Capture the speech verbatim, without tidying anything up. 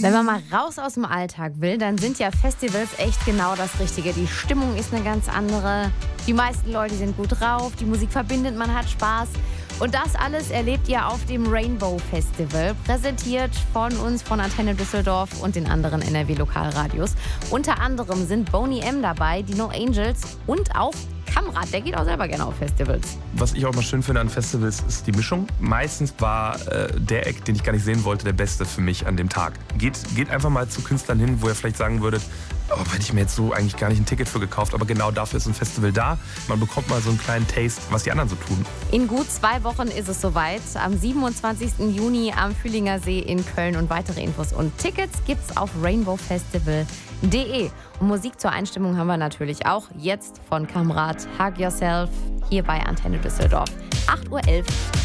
Wenn man mal raus aus dem Alltag will, dann sind ja Festivals echt genau das Richtige. Die Stimmung ist eine ganz andere. Die meisten Leute sind gut drauf, die Musik verbindet, man hat Spaß. Und das alles erlebt ihr auf dem Rainbow Festival, präsentiert von uns, von Antenne Düsseldorf und den anderen N R W-Lokalradios. Unter anderem sind Boney M dabei, die No Angels und auch Kamrat, der geht auch selber gerne auf Festivals. Was ich auch mal schön finde an Festivals, ist die Mischung. Meistens war äh, der Act, den ich gar nicht sehen wollte, der beste für mich an dem Tag. Geht, geht einfach mal zu Künstlern hin, wo ihr vielleicht sagen würdet, oh, hätte ich mir jetzt so eigentlich gar nicht ein Ticket für gekauft, aber genau dafür ist ein Festival da. Man bekommt mal so einen kleinen Taste, was die anderen so tun. In gut zwei Wochen ist es soweit. Am siebenundzwanzigsten Juni am Fühlinger See in Köln. Und weitere Infos und Tickets gibt's auf rainbow festival punkt de. Und Musik zur Einstimmung haben wir natürlich auch jetzt von Kamrat, Hug Yourself, hier bei Antenne Düsseldorf. acht Uhr elf.